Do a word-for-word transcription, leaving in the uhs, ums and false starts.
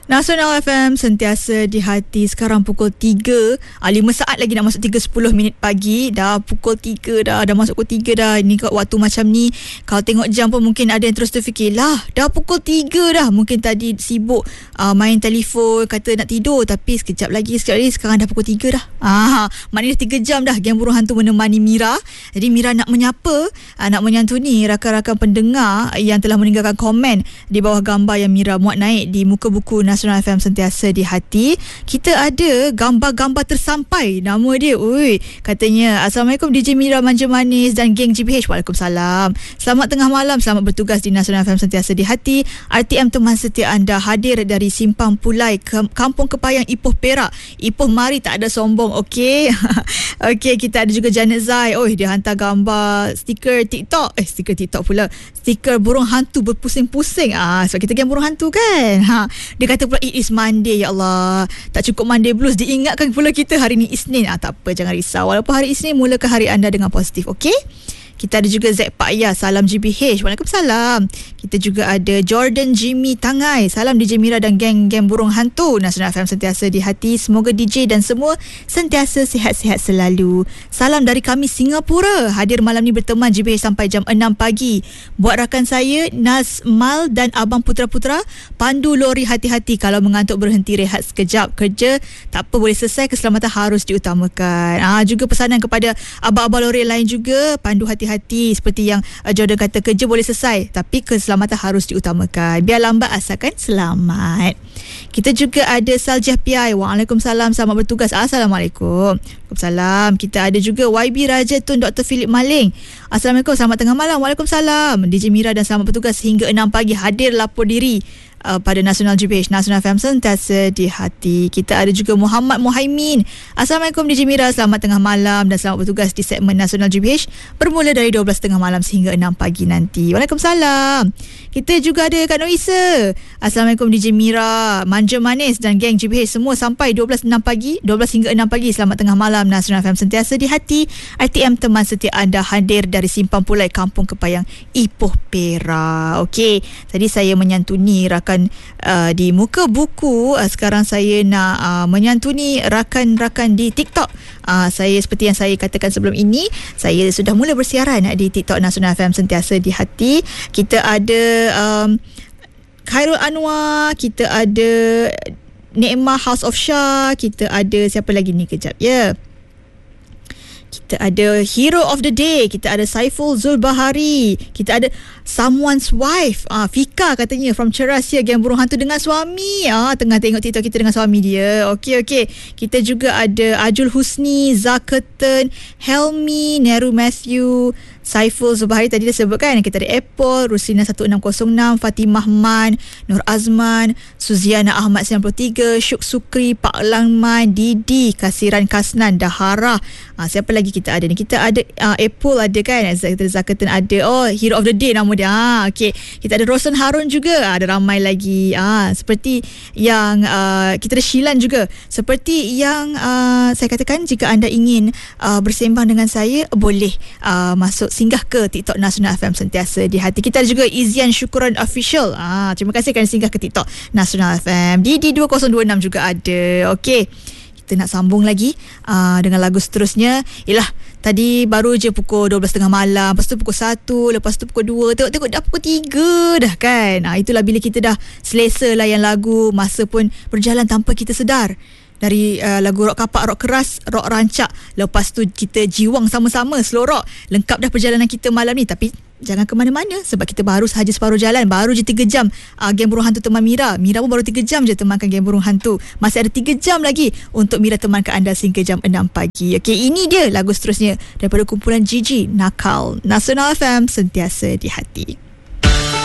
Nasional F M sentiasa di hati. Sekarang pukul tiga, lima saat lagi nak masuk tiga sepuluh minit pagi. Dah pukul tiga dah, dah masuk pukul tiga dah. Ini kat waktu macam ni, kalau tengok jam pun mungkin ada yang terus terfikir, lah dah pukul tiga dah. Mungkin tadi sibuk uh, main telefon, kata nak tidur, tapi sekejap lagi, sekejap lagi, sekarang dah pukul tiga dah. Ah, maknanya dah tiga jam dah Geng Burung Hantu menemani Mira. Jadi Mira nak menyapa, uh, nak menyantuni rakan-rakan pendengar yang telah meninggalkan komen di bawah gambar yang Mira muat naik di muka buku Nasional F M sentiasa di hati. Kita ada gambar-gambar tersampai. Nama dia, ui, katanya, Assalamualaikum D J Mira Manja Manis dan geng G B H. Waalaikumsalam. Selamat tengah malam, selamat bertugas di Nasional F M sentiasa di hati. R T M teman setia anda hadir dari Simpang Pulai, Kampung Kepayang, Ipoh Perak. Ipoh mari, tak ada sombong, okey. Okey, kita ada juga Janet Zai. Oh, dia hantar gambar stiker TikTok. Eh, stiker TikTok pula. Stiker burung hantu berpusing-pusing. Ah, sebab kita geng burung hantu kan. Ha, dia kata pula it is Monday. Ya Allah, tak cukup Monday blues, diingatkan pula kita hari ni Isnin. Ah, tak apa, jangan risau. Walaupun hari Isnin, mulakan hari anda dengan positif, okey? Kita ada juga Zack Pak Ya, salam G B H. Waalaikumsalam. Kita juga ada Jordan Jimmy Tangai, salam D J Mira dan geng-geng burung hantu. Nasional F M sentiasa di hati. Semoga D J dan semua sentiasa sihat-sihat selalu. Salam dari kami Singapura. Hadir malam ni berteman G B H sampai jam enam pagi. Buat rakan saya Nazmal dan Abang Putra-Putra, pandu lori hati-hati, kalau mengantuk berhenti rehat sekejap. Kerja tak apa, boleh selesai, keselamatan harus diutamakan. Ah, juga pesanan kepada abang-abang lori lain juga, pandu hati hati seperti yang uh, Jordan kata, kerja boleh selesai tapi keselamatan harus diutamakan. Biar lambat asalkan selamat. Kita juga ada Saljah P I. Waalaikumsalam, selamat bertugas. Assalamualaikum. Waalaikumsalam. Kita ada juga Y B Raja Tun Doktor Philip Maling. Assalamualaikum, selamat tengah malam. Waalaikumsalam. D J Mira dan selamat bertugas hingga enam pagi, hadir lapor diri Uh, pada Nasional G B H. Nasional F M sentiasa di hati. Kita ada juga Muhammad Muhaimin. Assalamualaikum D J Mira, selamat tengah malam dan selamat bertugas di segmen Nasional G B H bermula dari dua belas tiga puluh malam sehingga enam pagi nanti. Waalaikumsalam. Kita juga ada Kak Noisa. Assalamualaikum D J Mira, Manja Manis dan geng G B H semua sampai dua belas enam pagi, dua belas hingga enam pagi. Selamat tengah malam. Nasional F M sentiasa di hati. R T M teman setia anda hadir dari Simpang Pulai, Kampung Kepayang, Ipoh Perak. Okey, tadi saya menyantuni rakan Uh, di muka buku. uh, Sekarang saya nak uh, menyantuni rakan-rakan di TikTok. uh, Saya seperti yang saya katakan sebelum ini, saya sudah mula bersiaran uh, di TikTok Nasional F M sentiasa di hati. Kita ada um, Khairul Anwar, kita ada Nikmah House of Shah, kita ada siapa lagi ni, kejap ya. Kita ada Hero of the Day, kita ada Saiful Zulbahari, kita ada Someone's Wife, ah, Fika katanya from Cerasia, geng burung hantu dengan suami. Ah, tengah tengok TikTok kita dengan suami dia. Okey okey. Kita juga ada Ajul Husni, Zakatan, Helmi, Neru Matthew, Saiful Zubahari tadi dah sebut kan. Kita ada Apple, Ruslina satu enam kosong enam, Fatimah Man, Nur Azman, Suziana Ahmad sembilan puluh tiga, Syuk Sukri, Pak Langman, Didi, Kasiran Kasnan, Dahara. Ah, siapa lagi kita ada ni? Kita ada uh, Apple ada kan, Zakatan ada. Oh, Hero of the Day nama dia. Ah, okey. Kita ada Rosan Harun juga. Ah, ada ramai lagi. Ah, seperti yang uh, kita ada Shilan juga. Seperti yang uh, saya katakan, jika anda ingin uh, bersembang dengan saya, boleh uh, masuk singgah ke TikTok Nasional F M sentiasa di hati. Kita ada juga Izian Syukuran Official. Ah, terima kasih kerana singgah ke TikTok Nasional F M. D D dua kosong dua enam juga ada. Okey. Kita nak sambung lagi uh, dengan lagu seterusnya. Yelah, tadi baru je pukul dua belas tiga puluh malam, lepas tu pukul satu, lepas tu pukul dua, tengok-tengok dah pukul tiga dah kan. uh, Itulah bila kita dah selesa layan lagu, masa pun berjalan tanpa kita sedar. Dari uh, lagu rock kapak, rock keras, rock rancak, lepas tu kita jiwang sama-sama, slow rock. Lengkap dah perjalanan kita malam ni. Tapi jangan ke mana-mana, sebab kita baru sahaja separuh jalan. Baru je tiga jam uh, geng burung hantu teman Mira. Mira pun baru tiga jam je temankan geng burung hantu. Masih ada tiga jam lagi untuk Mira temankan anda sehingga jam enam pagi. Okey, ini dia lagu seterusnya daripada kumpulan Gigi, Nakal. Nasional F M sentiasa di hati.